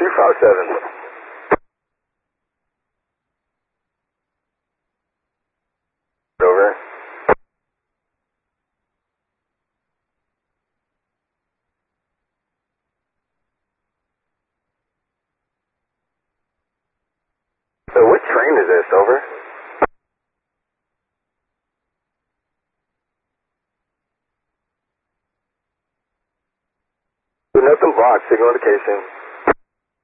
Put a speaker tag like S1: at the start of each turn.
S1: 257. Over. So what train is this? Over. Nothing blocked. Signal indication.